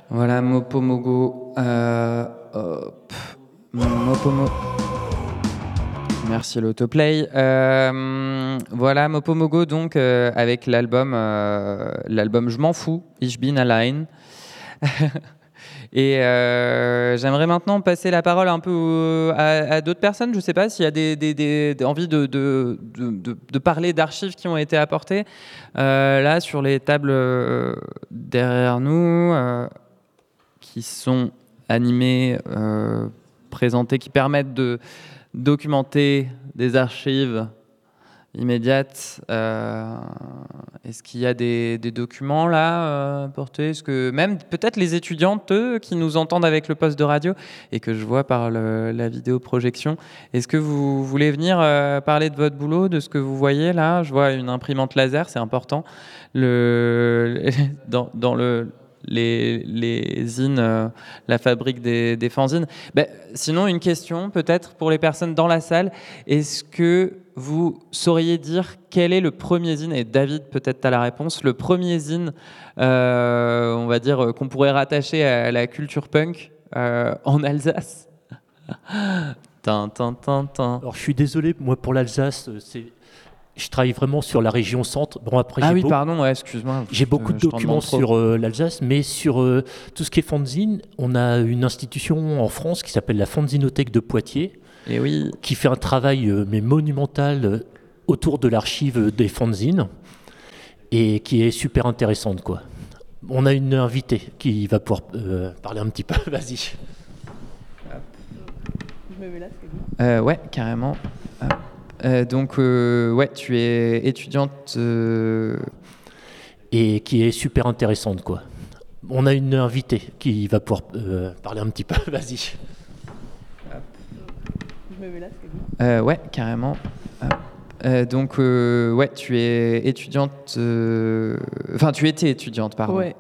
Voilà, Mopomogo. Merci l'autoplay. Voilà, Mopomogo, donc, avec l'album Je m'en fous, Ich bin allein. Et j'aimerais maintenant passer la parole un peu à d'autres personnes. Je ne sais pas s'il y a des envies de parler d'archives qui ont été apportées. Là, sur les tables derrière nous, qui sont animées, présentées, qui permettent de documenter des archives immédiates. Est-ce qu'il y a des documents là portés? Est-ce que même peut-être les étudiantes qui nous entendent avec le poste de radio et que je vois par la vidéo projection, est-ce que vous voulez venir parler de votre boulot, de ce que vous voyez là? Je vois une imprimante laser, c'est important. Dans les zines, la fabrique des fanzines. Sinon, une question peut-être pour les personnes dans la salle. Est-ce que vous sauriez dire quel est le premier zine, et David, peut-être tu as la réponse, le premier zine, on va dire, qu'on pourrait rattacher à la culture punk en Alsace? Alors, je suis désolé, moi, pour l'Alsace, je travaille vraiment sur la région centre. Bon, après, excuse-moi. J'ai beaucoup de documents sur l'Alsace, mais sur tout ce qui est fanzine, on a une institution en France qui s'appelle la Fanzinothèque de Poitiers, et oui, qui fait un travail mais monumental autour de l'archive des fanzines et qui est super intéressante, quoi. On a une invitée qui va pouvoir parler un petit peu. Vas-y. Je me mets là, c'est bon. Ouais, carrément. Donc, tu es étudiante... Et qui est super intéressante, quoi. On a une invitée qui va pouvoir parler un petit peu. Vas-y. Je me mets là, c'est bon. Ouais, carrément. Donc, tu es étudiante... tu étais étudiante, pardon. Ouais.